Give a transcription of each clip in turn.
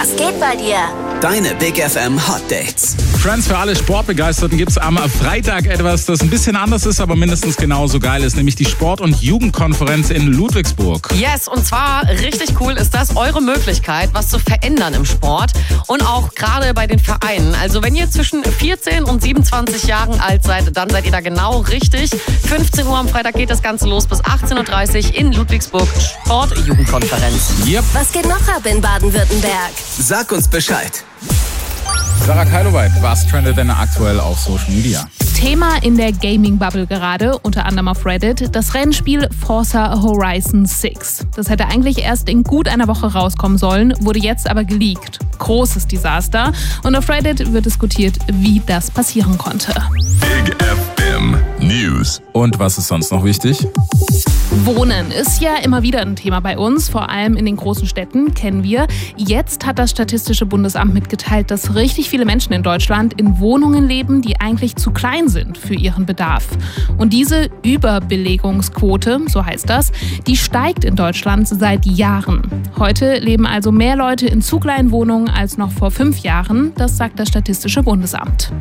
Was geht bei dir? Deine Big FM Hot Dates. Friends, für alle Sportbegeisterten gibt es am Freitag etwas, das ein bisschen anders ist, aber mindestens genauso geil ist, nämlich die Sport- und Jugendkonferenz in Ludwigsburg. Yes, und zwar richtig cool ist das eure Möglichkeit, was zu verändern im Sport und auch gerade bei den Vereinen. Also wenn ihr zwischen 14 und 27 Jahren alt seid, dann seid ihr da genau richtig. 15 Uhr am Freitag geht das Ganze los bis 18.30 Uhr in Ludwigsburg, Sport-Jugendkonferenz. Yep. Was geht noch ab in Baden-Württemberg? Sag uns Bescheid. Sarah Keiloweit, was trendet denn aktuell auf Social Media? Thema in der Gaming-Bubble gerade, unter anderem auf Reddit, das Rennspiel Forza Horizon 6. Das hätte eigentlich erst in gut einer Woche rauskommen sollen, wurde jetzt aber geleakt. Großes Desaster. Und auf Reddit wird diskutiert, wie das passieren konnte. Big FM News. Und was ist sonst noch wichtig? Wohnen ist ja immer wieder ein Thema bei uns, vor allem in den großen Städten, kennen wir. Jetzt hat das Statistische Bundesamt mitgeteilt, dass richtig viele Menschen in Deutschland in Wohnungen leben, die eigentlich zu klein sind für ihren Bedarf. Und diese Überbelegungsquote, so heißt das, die steigt in Deutschland seit Jahren. Heute leben also mehr Leute in zu kleinen Wohnungen als noch vor 5 Jahren, das sagt das Statistische Bundesamt.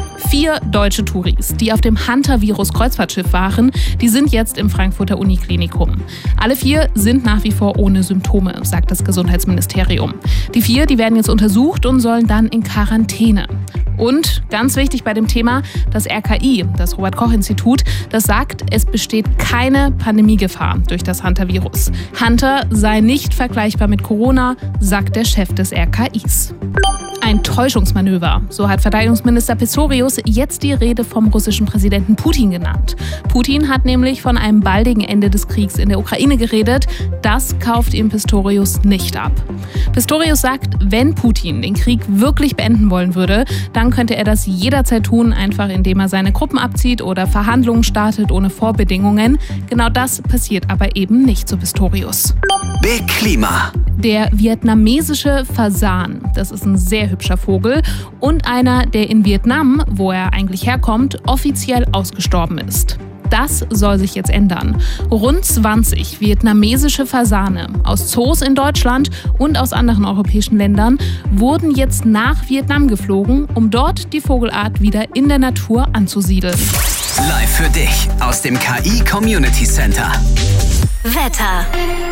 4 deutsche Touris, die auf dem Hunter-Virus-Kreuzfahrtschiff waren, die sind jetzt im Frankfurter Uniklinikum. Alle 4 sind nach wie vor ohne Symptome, sagt das Gesundheitsministerium. Die 4, die werden jetzt untersucht und sollen dann in Quarantäne. Und ganz wichtig bei dem Thema, das RKI, das Robert-Koch-Institut, das sagt, es besteht keine Pandemiegefahr durch das Hunter-Virus. Hunter sei nicht vergleichbar mit Corona, sagt der Chef des RKIs. Ein Täuschungsmanöver, so hat Verteidigungsminister Pistorius jetzt die Rede vom russischen Präsidenten Putin genannt. Putin hat nämlich von einem baldigen Ende des Kriegs in der Ukraine geredet. Das kauft ihm Pistorius nicht ab. Pistorius sagt, wenn Putin den Krieg wirklich beenden wollen würde, dann könnte er das jederzeit tun, einfach indem er seine Truppen abzieht oder Verhandlungen startet ohne Vorbedingungen. Genau das passiert aber eben nicht, so Pistorius. Big Klima. Der vietnamesische Fasan, das ist ein sehr hübscher Vogel und einer, der in Vietnam, wo er eigentlich herkommt, offiziell ausgestorben ist. Das soll sich jetzt ändern. Rund 20 vietnamesische Fasane aus Zoos in Deutschland und aus anderen europäischen Ländern wurden jetzt nach Vietnam geflogen, um dort die Vogelart wieder in der Natur anzusiedeln. Live für dich aus dem KI Community Center. Wetter.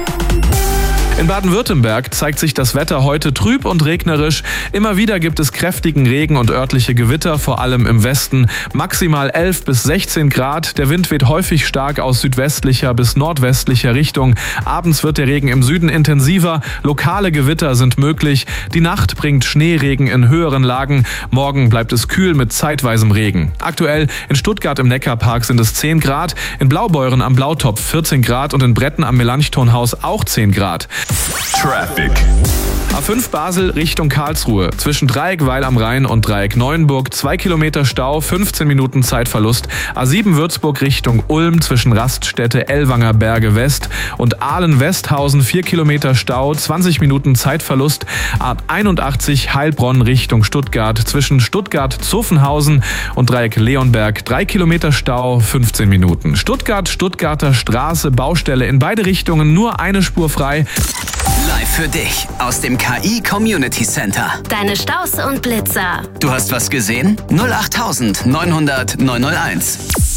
In Baden-Württemberg zeigt sich das Wetter heute trüb und regnerisch. Immer wieder gibt es kräftigen Regen und örtliche Gewitter, vor allem im Westen. Maximal 11 bis 16 Grad. Der Wind weht häufig stark aus südwestlicher bis nordwestlicher Richtung. Abends wird der Regen im Süden intensiver. Lokale Gewitter sind möglich. Die Nacht bringt Schneeregen in höheren Lagen. Morgen bleibt es kühl mit zeitweisem Regen. Aktuell in Stuttgart im Neckarpark sind es 10 Grad, in Blaubeuren am Blautopf 14 Grad und in Bretten am Melanchthonhaus auch 10 Grad. Traffic. A5 Basel Richtung Karlsruhe. Zwischen Dreieck Weil am Rhein und Dreieck Neuenburg 2 Kilometer Stau, 15 Minuten Zeitverlust. A7 Würzburg Richtung Ulm zwischen Raststätte Ellwanger Berge West und Ahlen-Westhausen 4 Kilometer Stau, 20 Minuten Zeitverlust. A81 Heilbronn Richtung Stuttgart zwischen Stuttgart-Zuffenhausen und Dreieck Leonberg 3 Kilometer Stau, 15 Minuten. Stuttgart-Stuttgarter Straße Baustelle in beide Richtungen, nur eine Spur frei. Live für dich aus dem KI Community Center. Deine Staus und Blitzer. Du hast was gesehen? 08900 901.